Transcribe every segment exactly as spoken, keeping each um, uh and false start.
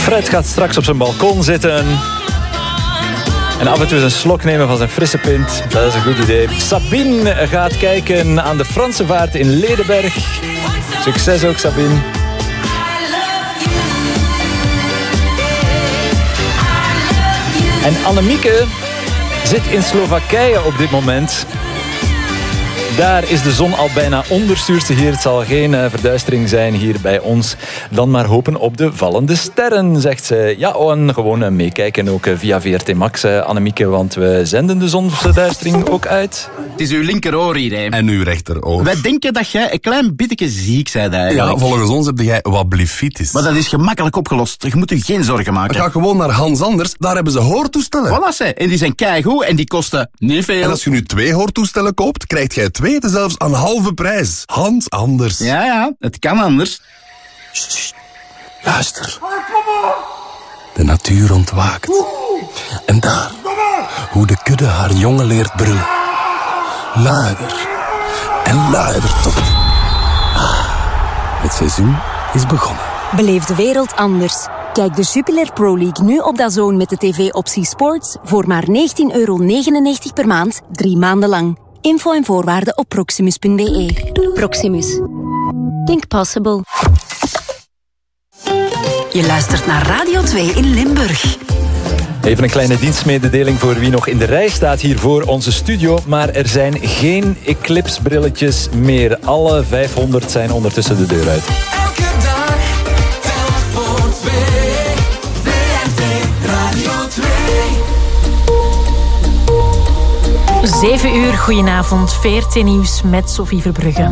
Fred gaat straks op zijn balkon zitten. En af en toe eens een slok nemen van zijn frisse pint. Dat is een goed idee. Sabine gaat kijken aan de Franse vaart in Ledenberg. Succes ook, Sabine. En Annemieke zit in Slowakije op dit moment. Daar is de zon al bijna onder, stuurt ze hier. Het zal geen uh, verduistering zijn hier bij ons. Dan maar hopen op de vallende sterren, zegt ze. Ja, en gewoon uh, meekijken ook uh, via V R T Max, uh, Annemieke. Want we zenden de zonsverduistering ook uit. Het is uw linkeroor hier, hè. En uw rechteroor. Wij denken dat jij een klein beetje ziek bent eigenlijk. Ja, volgens ons heb jij wat blifitis. Maar dat is gemakkelijk opgelost. Je moet je geen zorgen maken. Ga gewoon naar Hans Anders, daar hebben ze hoortoestellen. Voilà, ze. En die zijn keigoed en die kosten niet veel. En als je nu twee hoortoestellen koopt, krijg jij twee zelfs aan halve prijs. Hans Anders. Ja, ja, het kan anders. Sst, sst. Luister. De natuur ontwaakt. En daar, hoe de kudde haar jongen leert brullen. Luider en luider tot. Het seizoen is begonnen. Beleef de wereld anders. Kijk de Jupiler Pro League nu op D A Z N met de tv-optie Sports voor maar negentien euro negenennegentig per maand, drie maanden lang. Info en voorwaarden op proximus punt b e. Proximus. Think possible. Je luistert naar Radio twee in Limburg. Even een kleine dienstmededeling voor wie nog in de rij staat hier voor onze studio. Maar er zijn geen Eclipse-brilletjes meer. Alle vijfhonderd zijn ondertussen de deur uit. Elke dag telt voor twee. V R T Radio twee. zeven uur, goedenavond, V R T Nieuws met Sophie Verbrugge.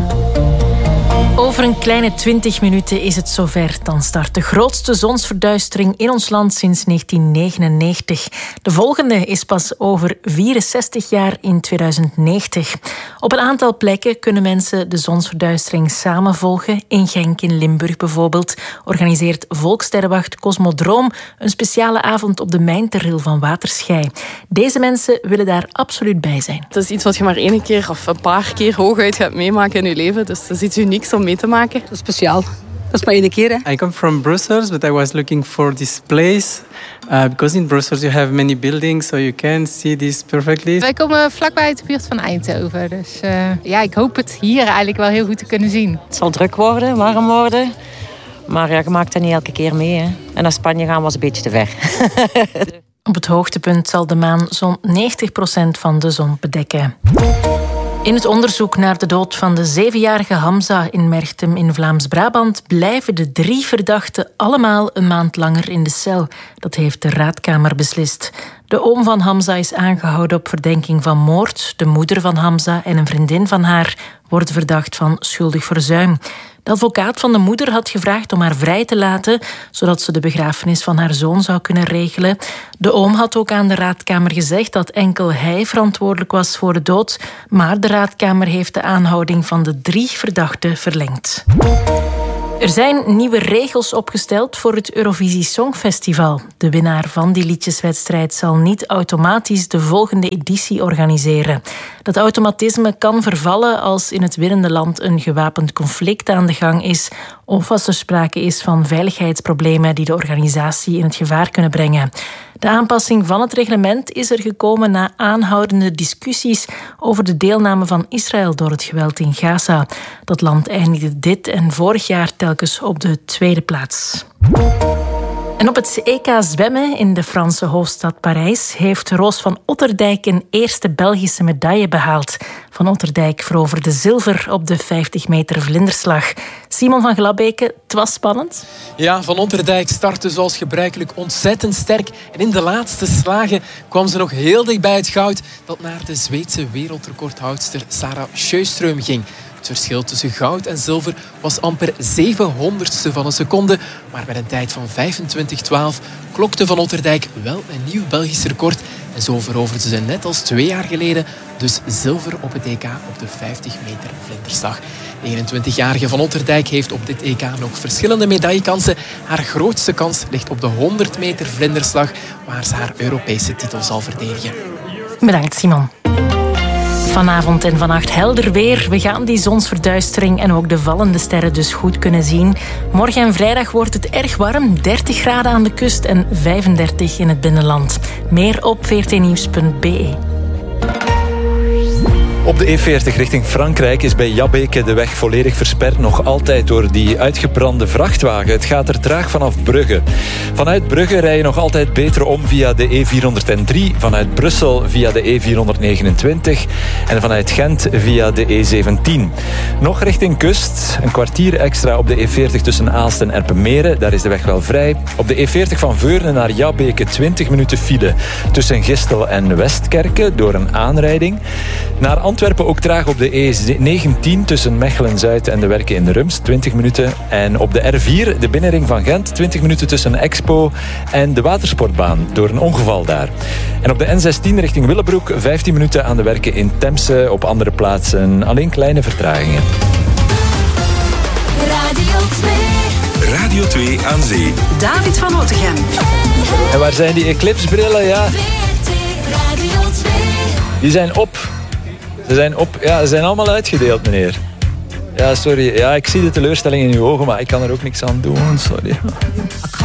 Over een kleine twintig minuten is het zover. Dan start de grootste zonsverduistering in ons land sinds negentien negenennegentig. De volgende is pas over vierenzestig jaar in tweeduizend negentig. Op een aantal plekken kunnen mensen de zonsverduistering samen volgen. In Genk in Limburg bijvoorbeeld organiseert Volkssterrenwacht Cosmodroom een speciale avond op de mijnterril van Waterschei. Deze mensen willen daar absoluut bij zijn. Het is iets wat je maar één keer of een paar keer hooguit gaat meemaken in je leven. Dus dat is iets unieks om mee te maken. Dat is speciaal. Dat is maar één keer. Hè. I come from Brussels, but I was looking for this place. Uh, because in Brussels you have many buildings, so you can see this perfectly. Wij komen vlakbij uit de buurt van Eindhoven. Dus uh, ja, ik hoop het hier eigenlijk wel heel goed te kunnen zien. Het zal druk worden, warm worden. Maar ja, je maakt dat niet elke keer mee. Hè. En naar Spanje gaan was een beetje te ver. Op het hoogtepunt zal de maan zo'n negentig procent van de zon bedekken. In het onderzoek naar de dood van de zevenjarige Hamza in Merchtem in Vlaams-Brabant blijven de drie verdachten allemaal een maand langer in de cel. Dat heeft de Raadkamer beslist. De oom van Hamza is aangehouden op verdenking van moord. De moeder van Hamza en een vriendin van haar worden verdacht van schuldig verzuim. De advocaat van de moeder had gevraagd om haar vrij te laten, zodat ze de begrafenis van haar zoon zou kunnen regelen. De oom had ook aan de Raadkamer gezegd dat enkel hij verantwoordelijk was voor de dood, maar de Raadkamer heeft de aanhouding van de drie verdachten verlengd. Er zijn nieuwe regels opgesteld voor het Eurovisie Songfestival. De winnaar van die liedjeswedstrijd zal niet automatisch de volgende editie organiseren. Dat automatisme kan vervallen als in het winnende land een gewapend conflict aan de gang is of als er sprake is van veiligheidsproblemen die de organisatie in het gevaar kunnen brengen. De aanpassing van het reglement is er gekomen na aanhoudende discussies over de deelname van Israël door het geweld in Gaza. Dat land eindigde dit en vorig jaar telkens op de tweede plaats. En op het E K zwemmen in de Franse hoofdstad Parijs heeft Roos van Otterdijk een eerste Belgische medaille behaald. Van Otterdijk veroverde zilver op de vijftig meter vlinderslag. Simon van Glabeke, het was spannend. Ja, Van Otterdijk startte zoals gebruikelijk ontzettend sterk. En in de laatste slagen kwam ze nog heel dicht bij het goud dat naar de Zweedse wereldrecordhoudster Sarah Sjöström ging. Het verschil tussen goud en zilver was amper zevenhonderdste van een seconde. Maar met een tijd van vijfentwintig twaalf klokte Van Otterdijk wel een nieuw Belgisch record. En zo veroverde ze net als twee jaar geleden dus zilver op het E K op de vijftig meter vlinderslag. De eenentwintigjarige Van Otterdijk heeft op dit E K nog verschillende medaillekansen. Haar grootste kans ligt op de honderd meter vlinderslag, waar ze haar Europese titel zal verdedigen. Bedankt, Simon. Vanavond en vannacht helder weer. We gaan die zonsverduistering en ook de vallende sterren dus goed kunnen zien. Morgen en vrijdag wordt het erg warm. dertig graden aan de kust en vijfendertig in het binnenland. Meer op v r t nieuws punt b e. Op de E veertig richting Frankrijk is bij Jabbeke de weg volledig versperd. Nog altijd door die uitgebrande vrachtwagen. Het gaat er traag vanaf Brugge. Vanuit Brugge rij je nog altijd beter om via de E vierhonderddrie. Vanuit Brussel via de E vierhonderdnegenentwintig. En vanuit Gent via de E zeventien. Nog richting kust. Een kwartier extra op de E veertig tussen Aalst en Erpenmeren. Daar is de weg wel vrij. Op de E veertig van Veurne naar Jabbeke twintig minuten file. Tussen Gistel en Westkerke door een aanrijding. Naar Antwerpen ook traag op de E negentien tussen Mechelen-Zuid en de Werken in de Rums, twintig minuten. En op de R vier, de binnenring van Gent, twintig minuten tussen Expo en de Watersportbaan, door een ongeval daar. En op de N zestien richting Willebroek, vijftien minuten aan de Werken in Temse. Op andere plaatsen alleen kleine vertragingen. Radio twee. Radio twee aan zee. David van Otegem. En waar zijn die Eclipse-brillen? Ja. Die zijn op. Ze zijn op. Ja, ze zijn allemaal uitgedeeld, meneer. Ja, sorry. Ja, ik zie de teleurstelling in uw ogen, maar ik kan er ook niks aan doen. Sorry.